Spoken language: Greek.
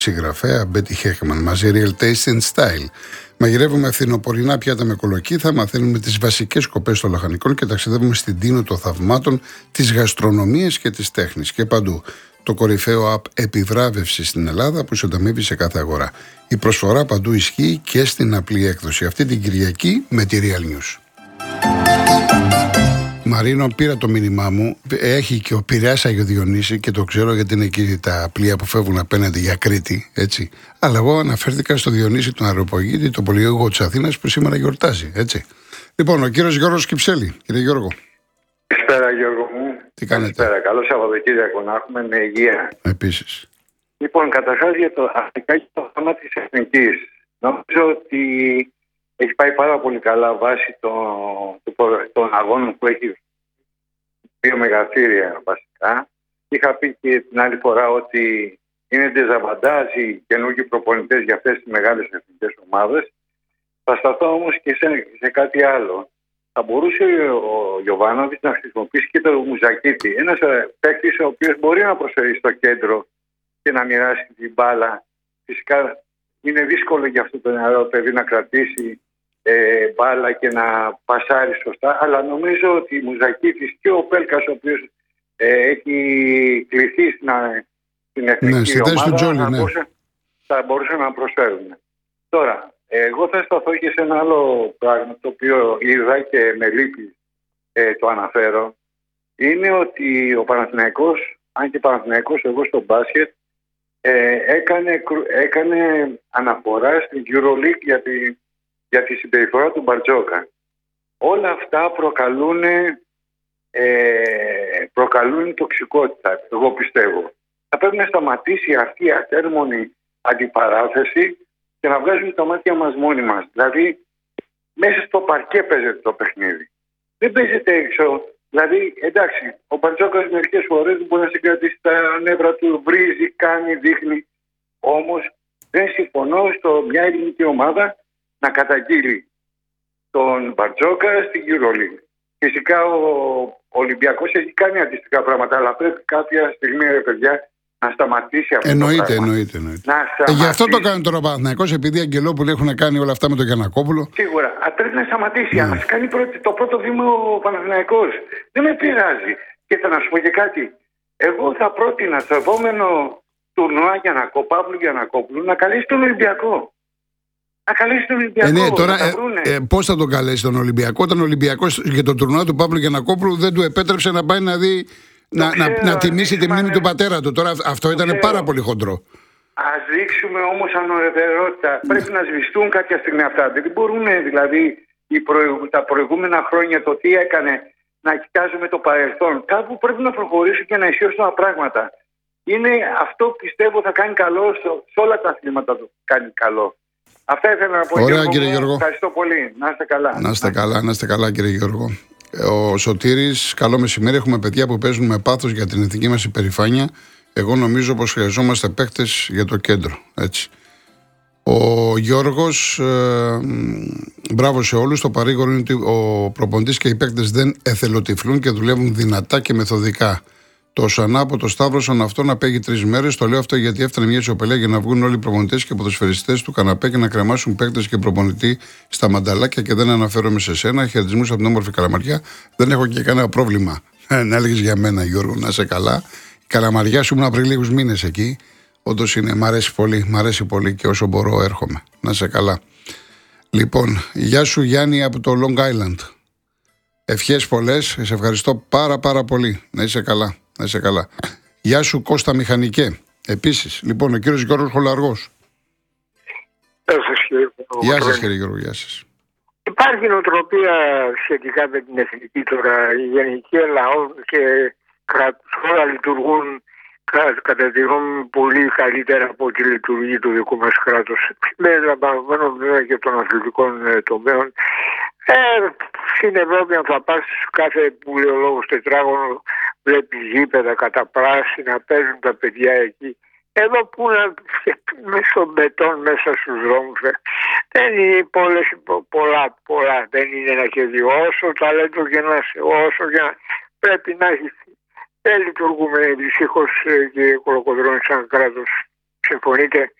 συγγραφέα Μπέτι Χέχμαν μαζί Real Taste and Style. Μαγειρεύουμε φθινοπορεινά πιάτα με κολοκύθα, μαθαίνουμε τις βασικές σκοπές των λαχανικών και ταξιδεύουμε στην τίνο των θαυμάτων της γαστρονομίας και της τέχνης και παντού. Το κορυφαίο app επιβράβευση στην Ελλάδα που συντομεύει σε κάθε αγορά. Η προσφορά παντού ισχύει και στην απλή έκδοση. Αυτή την Κυριακή με τη Real News. Μαρίνο, πήρα το μήνυμά μου. Έχει και ο Πειραιάς Άγιο Διονύση και το ξέρω γιατί είναι εκεί τα πλοία που φεύγουν απέναντι για Κρήτη. Έτσι. Αλλά εγώ αναφέρθηκα στο Διονύση τον Αεροπογήτη, το πολυγωγό της Αθήνας που σήμερα γιορτάζει. Έτσι. Λοιπόν, ο κύριος Γιώργος Κυψέλη. Κύριε Γιώργο. Καλησπέρα, Γιώργο μου. Τι κάνετε? Καλησπέρα. Καλό Σαββατοκύριακο να έχουμε με υγεία. Επίσης. Λοιπόν, καταρχάς για το θέμα της εθνικής. Νομίζω ότι έχει πάει πάρα πολύ καλά βάσει των αγώνων που έχει δύο μεγαθύρια βασικά. Είχα πει και την άλλη φορά ότι είναι ντεζαβαντάζ οι καινούργιοι προπονητές για αυτές τις μεγάλες εθνικές ομάδες. Θα σταθώ όμως και σε κάτι άλλο. Θα μπορούσε ο Γιοβάνοβιτς να χρησιμοποιήσει και το Μουζακίτη. Ένας παίκτης ο οποίος μπορεί να προσφέρει στο κέντρο και να μοιράσει την μπάλα. Φυσικά είναι δύσκολο για αυτό το νεαρό παιδί να κρατήσει μπάλα και να πασάρει σωστά, αλλά νομίζω ότι η Μουζακίτης και ο Πέλκας, ο οποίος έχει κληθεί στην εθνική ομάδα, θα μπορούσαν να προσφέρουν. Τώρα, εγώ θα σταθώ και σε ένα άλλο πράγμα το οποίο είδα και με λύπη το αναφέρω. Είναι ότι ο Παναθηναϊκός, αν και Παναθηναϊκός εγώ στο μπάσκετ, έκανε αναφορά στην EuroLeague για τη συμπεριφορά του Μπαρτζόκα. Όλα αυτά προκαλούν τοξικότητα, εγώ πιστεύω. Θα πρέπει να σταματήσει αυτή η ατέρμονη αντιπαράθεση και να βγάζουμε τα μάτια μας μόνοι μας. Δηλαδή, μέσα στο παρκέ παίζεται το παιχνίδι. Δεν παίζεται έξω. Δηλαδή, εντάξει, ο Μπαρτζόκας μερικές φορές δεν μπορεί να συγκρατήσει τα νεύρα του, βρίζει, κάνει, δείχνει. Όμως, δεν συμφωνώ μια ελληνική ομάδα να καταγγείλει τον Μπαρτζόκα στην EuroLeague. Φυσικά ο Ολυμπιακός έχει κάνει αντίστοιχα πράγματα, αλλά πρέπει κάποια στιγμή, ρε παιδιά, να σταματήσει αυτό. Εννοείται. Γι' αυτό το κάνει τώρα ο Παναθηναϊκός, επειδή οι Αγγελόπουλοι έχουν κάνει όλα αυτά με τον Γιαννακόπουλο. Σίγουρα. Πρέπει να σταματήσει. Ας κάνει το πρώτο βήμα ο Παναθηναϊκός. Δεν με πειράζει. Και θα να σου πω και κάτι. Εγώ θα πρότεινα στο επόμενο τουρνουά Παύλου Γιαννακόπουλου να καλέσει τον Ολυμπιακό. Να καλέσει τον Ολυμπιακό. Ναι, τώρα πώς θα τον καλέσει τον Ολυμπιακό, όταν ο Ολυμπιακός για το τουρνουά του Παύλου Γιαννακόπουλου δεν του επέτρεψε να πάει να δει. Να τιμήσει τη μνήμη του πατέρα του. Τώρα αυτό ήταν πάρα πολύ χοντρό. Ας δείξουμε όμως ανωρετερότητα. Πρέπει να σβηστούν κάποια στιγμή αυτά. Δεν μπορούν δηλαδή τα προηγούμενα χρόνια το τι έκανε να κοιτάζουμε το παρελθόν. Κάπου πρέπει να προχωρήσουν και να ισχύσουν τα πράγματα. Αυτό πιστεύω θα κάνει καλό σε όλα τα αθλήματα του. Κάνει καλό. Αυτά ήθελα να πω. Ωραία, κύριε Γιώργο. Ευχαριστώ πολύ. Να είστε καλά. Να είστε καλά, κύριε Γιώργο. Ο Σωτήρης, καλό μεσημέρι. Έχουμε παιδιά που παίζουν με πάθος για την εθνική μας υπερηφάνεια. Εγώ νομίζω πως χρειαζόμαστε παίκτες για το κέντρο. Έτσι. Ο Γιώργος, μπράβο σε όλους. Το παρήγορο είναι ότι ο προπονητής και οι παίκτες δεν εθελοτυφλούν και δουλεύουν δυνατά και μεθοδικά. Το Σανά από το Σταύρωσον αυτό να παίγει 3 μέρες. Το λέω αυτό γιατί έφτανε μια ισοπαλία για να βγουν όλοι οι προπονητές και ποδοσφαιριστές του καναπέ και να κρεμάσουν παίκτες και προπονητή στα μανταλάκια και δεν αναφέρομαι σε σένα. Χαιρετισμούς από την όμορφη Καλαμαριά. Δεν έχω και κανένα πρόβλημα. Να έλεγες για μένα, Γιώργο, να είσαι καλά. Η Καλαμαριά σου ήμουν πριν λίγους μήνες εκεί. Όντως είναι, μ' αρέσει πολύ και όσο μπορώ έρχομαι. Να είσαι καλά. Λοιπόν, γεια σου Γιάννη από το Long Island. Ευχές πολλές, σε ευχαριστώ πάρα πολύ. Να είσαι καλά. Να είσαι καλά. Γεια σου Κώστα Μηχανικέ. Επίσης, λοιπόν, ο κύριος Γιώργος Χολαργός. Γεια σας κύριε Γιώργο, γεια σας. Υπάρχει νοοτροπία σχετικά με την εθνική τώρα. Η γενική λαό και κράτους όλα λειτουργούν κατά τη γνώμη μου πολύ καλύτερα από ό,τι λειτουργεί το δικό μας κράτος. Περιλαμβανομένων βέβαια και των αθλητικών τομέων. Στην Ευρώπη, αν θα πας κάθε που λέει ο λόγος τετράγωνο, βλέπεις γήπεδα κατά πράσινα, παίζουν τα παιδιά εκεί. Εδώ που είναι μέσα στο μπετόν, μέσα στους δρόμους, δεν είναι πολλά, δεν είναι ένα και δύο. Όσο ταλέντο και να είσαι, όσο και να πρέπει να έχει. Δεν λειτουργούμε δυστυχώς και κολοκοδρώνει σαν κράτος συμφωνείτε?